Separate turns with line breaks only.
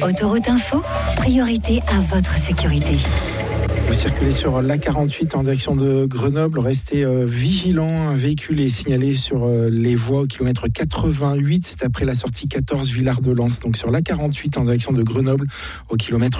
Autoroute Info, priorité à votre sécurité.
Vous circulez sur l'A48 en direction de Grenoble, restez vigilant, un véhicule est signalé sur les voies au kilomètre 88, c'est après la sortie 14 Villard-de-Lans, donc sur l'A48 en direction de Grenoble au kilomètre